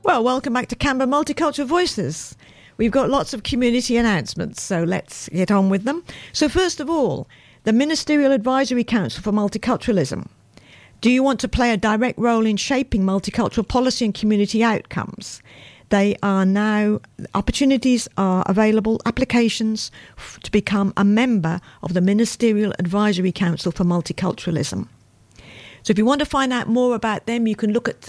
Well, welcome back to Canberra Multicultural Voices. We've got lots of community announcements, so let's get on with them. So first of all, the Ministerial Advisory Council for Multiculturalism. Do you want to play a direct role in shaping multicultural policy and community outcomes? They are now, opportunities are available, applications to become a member of the Ministerial Advisory Council for Multiculturalism. So if you want to find out more about them, you can look at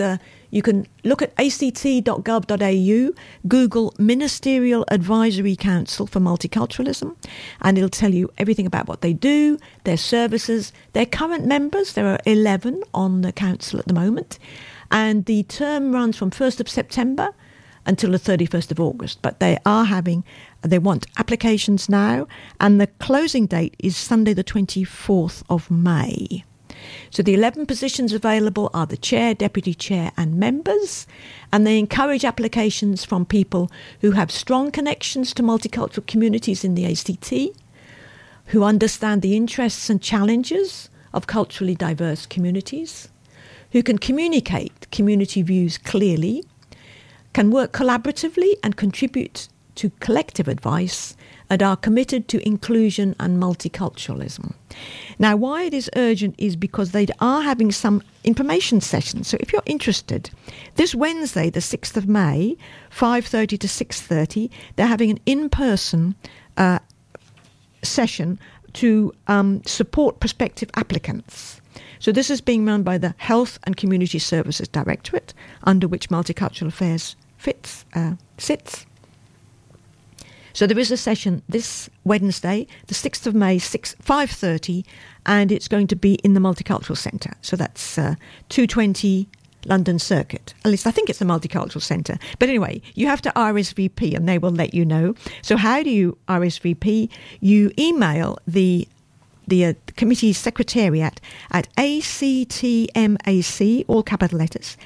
act.gov.au, Google Ministerial Advisory Council for Multiculturalism, and it'll tell you everything about what they do, their services, their current members. There are 11 on the council at the moment, and the term runs from 1st of September until the 31st of August. But they want applications now, and the closing date is Sunday the 24th of May. So the 11 positions available are the chair, deputy chair and members, and they encourage applications from people who have strong connections to multicultural communities in the ACT, who understand the interests and challenges of culturally diverse communities, who can communicate community views clearly, can work collaboratively and contribute to collective advice, and are committed to inclusion and multiculturalism. Now, why it is urgent is because they are having some information sessions. So if you're interested, this Wednesday, the 6th of May, 5:30 to 6:30, they're having an in-person session to support prospective applicants. So this is being run by the Health and Community Services Directorate, under which Multicultural Affairs sits. So there is a session this Wednesday, the 6th of May, 5:30, and it's going to be in the Multicultural Centre. So that's 220 London Circuit. At least I think it's the Multicultural Centre. But anyway, you have to RSVP and they will let you know. So how do you RSVP? You email the committee's secretariat at actmac, all capital letters,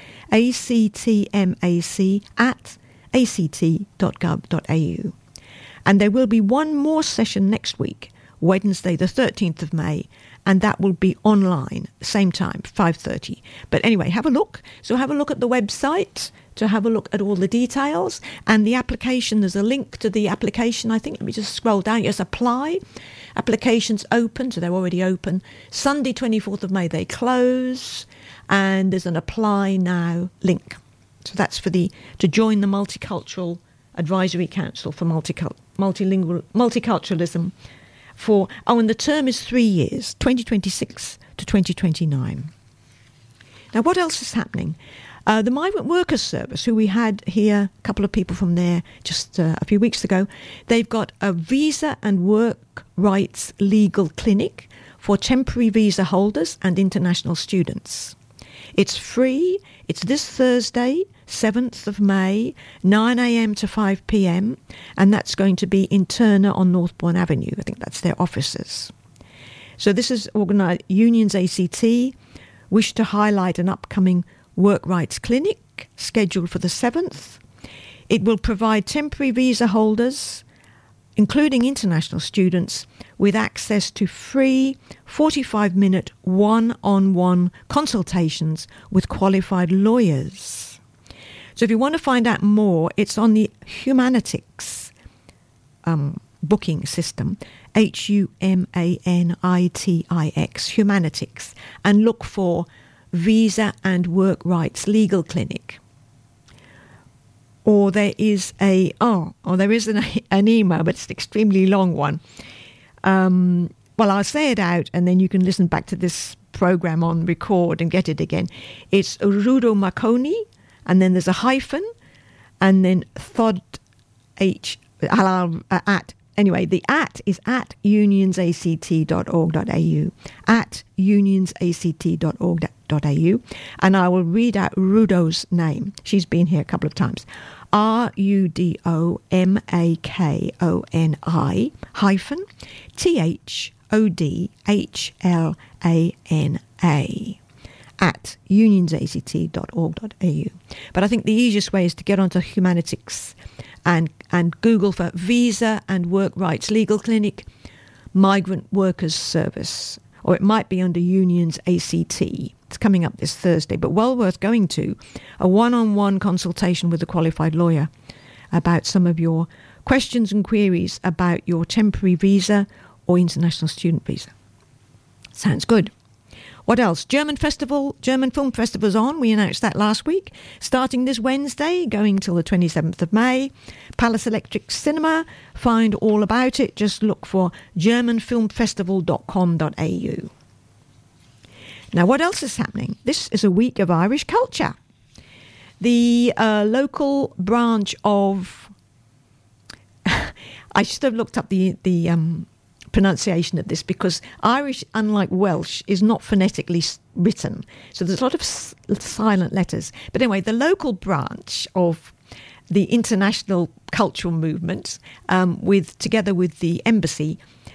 actmac@act.gov.au. And there will be one more session next week, Wednesday the 13th of May, and that will be online, same time, 5:30. But anyway, have a look. So have a look at the website to have a look at all the details. And the application, there's a link to the application, I think. Let me just scroll down. Yes, apply. Applications open, so they're already open. Sunday, 24th of May, they close. And there's an apply now link. So that's to join the Multicultural Advisory Council for Multiculturalism and the term is 3 years, 2026 to 2029. Now, what else is happening? The Migrant Workers Service, who we had here, a couple of people from there just a few weeks ago, they've got a visa and work rights legal clinic for temporary visa holders and international students. It's free. It's this Thursday, 7th of May, 9 a.m. to 5 p.m, and that's going to be in Turner on Northbourne Avenue. I think that's their offices. So this is organised. Unions ACT wish to highlight an upcoming work rights clinic scheduled for the 7th. It will provide temporary visa holders, including international students, with access to free 45-minute one-on-one consultations with qualified lawyers. So if you want to find out more, it's on the Humanitix booking system, Humanitix, Humanitix, and look for Visa and Work Rights Legal Clinic. Or there is an email, but it's an extremely long one. Well, I'll say it out and then you can listen back to this program on record and get it again. It's Rudo Makoni, and then there's a hyphen, and then thod anyway, the @ is at unionsact.org.au, at unionsact.org.au, and I will read out Rudo's name. She's been here a couple of times. RUDOMAKONI hyphen THODHLANA at unionsact.org.au. But I think the easiest way is to get onto Humanitix and Google for Visa and Work Rights Legal Clinic, Migrant Workers Service, or it might be under Union's ACT. It's coming up this Thursday, but well worth going to. A one-on-one consultation with a qualified lawyer about some of your questions and queries about your temporary visa or international student visa. Sounds good. What else? German Film Festival's on. We announced that last week. Starting this Wednesday, going till the 27th of May. Palace Electric Cinema. Find all about it. Just look for germanfilmfestival.com.au. Now, what else is happening? This is a week of Irish culture. The local branch of... I should have looked up the pronunciation of this, because Irish, unlike Welsh, is not phonetically written. So there's a lot of silent letters. But anyway, the local branch of the international cultural movement, together with the embassy,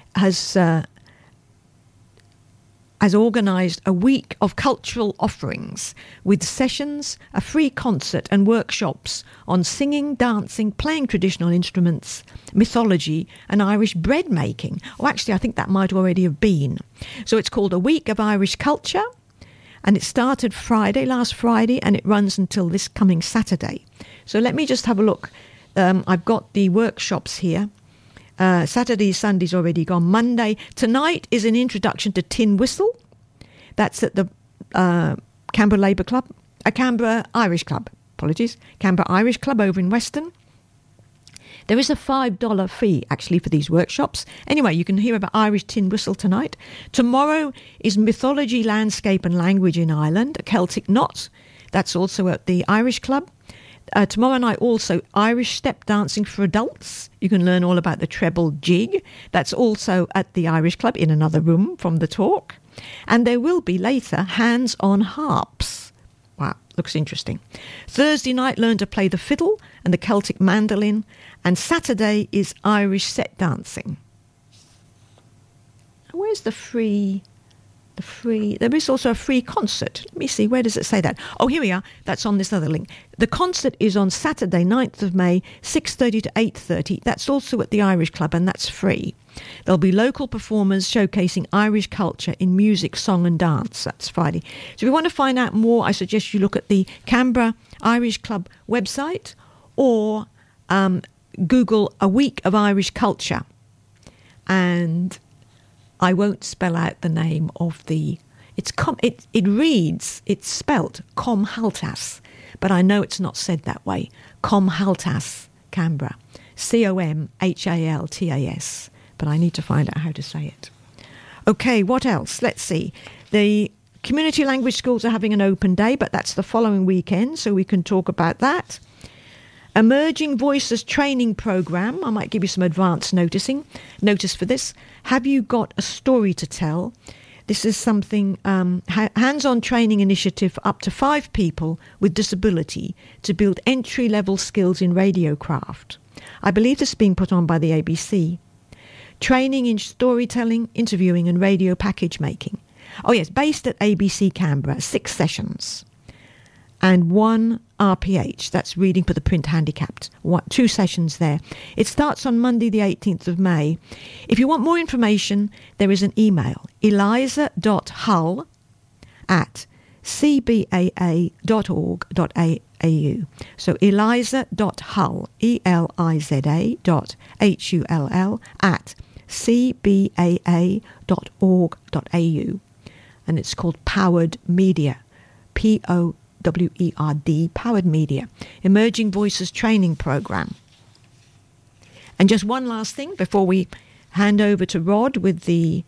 has organised a week of cultural offerings with sessions, a free concert and workshops on singing, dancing, playing traditional instruments, mythology and Irish bread making. Oh, actually, I think that might already have been. So it's called A Week of Irish Culture, and it started last Friday, and it runs until this coming Saturday. So let me just have a look. I've got the workshops here. Saturday, Sunday's already gone. Monday. Tonight is an introduction to tin whistle. That's at the Canberra Labour Club. Canberra Irish Club. Apologies. Canberra Irish Club over in Weston. There is a $5 fee, actually, for these workshops. Anyway, you can hear about Irish tin whistle tonight. Tomorrow is Mythology, Landscape and Language in Ireland, a Celtic knot. That's also at the Irish Club. Tomorrow night also Irish step dancing for adults. You can learn all about the treble jig. That's also at the Irish Club in another room from the talk. And there will be later hands on harps. Wow, looks interesting. Thursday night, learn to play the fiddle and the Celtic mandolin. And Saturday is Irish set dancing. Where's the free... There is also a free concert. Let me see, where does it say that? Oh, here we are. That's on this other link. The concert is on Saturday, 9th of May, 6:30 to 8:30. That's also at the Irish Club, and that's free. There'll be local performers showcasing Irish culture in music, song and dance. That's Friday. So if you want to find out more, I suggest you look at the Canberra Irish Club website, or Google A Week of Irish Culture. And I won't spell out the name of the... It's spelt Comhaltas, but I know it's not said that way. Comhaltas, Canberra. Comhaltas, but I need to find out how to say it. Okay, what else? Let's see. The community language schools are having an open day, but that's the following weekend, so we can talk about that. Emerging Voices training program. I might give you some advance notice for this. Have you got a story to tell? This is something, hands-on training initiative for up to 5 people with disability to build entry-level skills in radiocraft. I believe this is being put on by the ABC. Training in storytelling, interviewing and radio package making. Oh yes, based at ABC Canberra, 6 sessions. And 1 RPH, that's reading for the print handicapped. 2 sessions there. It starts on Monday the 18th of May. If you want more information, there is an email, eliza.hull@cbaa.org.au. So eliza.hull, eliza.hull @cbaa.org.au. And it's called Powered Media, POWERD, Powered Media, Emerging Voices Training Program. And just one last thing before we hand over to Rod with the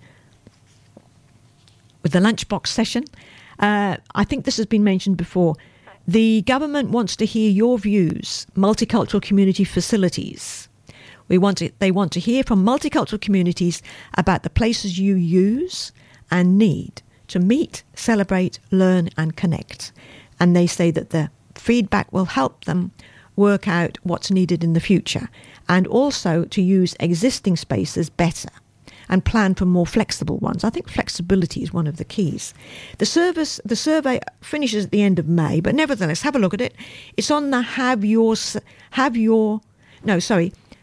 lunchbox session. I think this has been mentioned before. The government wants to hear your views, multicultural community facilities. They want to hear from multicultural communities about the places you use and need to meet, celebrate, learn and connect. And they say that the feedback will help them work out what's needed in the future, and also to use existing spaces better and plan for more flexible ones. I think flexibility is one of the keys. The survey finishes at the end of May, but nevertheless, have a look at it. It's on the Your Say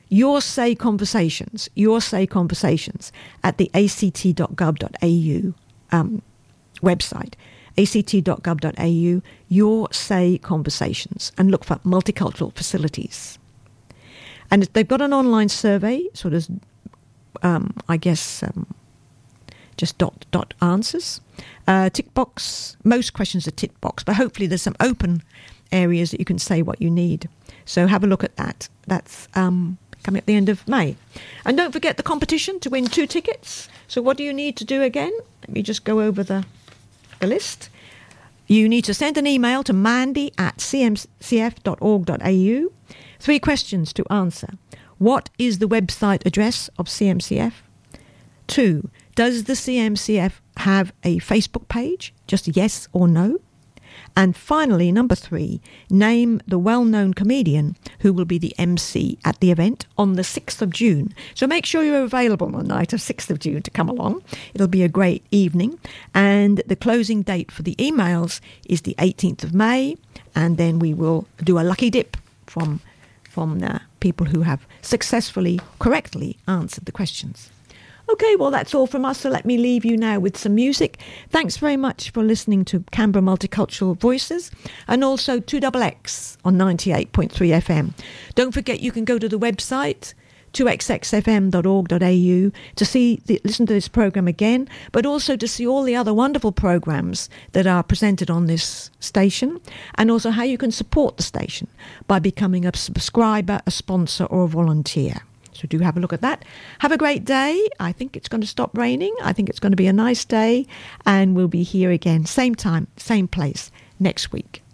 Conversations at the act.gov.au website, act.gov.au, Your Say Conversations, and look for multicultural facilities. And they've got an online survey, sort of, just dot answers. Tick box, most questions are tick box, but hopefully there's some open areas that you can say what you need. So have a look at that. That's coming at the end of May. And don't forget the competition to win 2 tickets. So what do you need to do again? Let me just go over the list. You need to send an email to mandy@cmcf.org.au. 3 questions to answer. What is the website address of CMCF? 2, does the CMCF have a Facebook page? Just yes or no. And finally, number 3, name the well-known comedian who will be the MC at the event on the 6th of June. So make sure you're available on the night of 6th of June to come along. It'll be a great evening. And the closing date for the emails is the 18th of May. And then we will do a lucky dip from people who have successfully, correctly answered the questions. Okay, well, that's all from us, so let me leave you now with some music. Thanks very much for listening to Canberra Multicultural Voices and also 2XX on 98.3 FM. Don't forget you can go to the website 2xxfm.org.au to listen to this program again, but also to see all the other wonderful programs that are presented on this station, and also how you can support the station by becoming a subscriber, a sponsor, or a volunteer. So do have a look at that. Have a great day. I think it's going to stop raining. I think it's going to be a nice day, and we'll be here again, same time, same place, next week.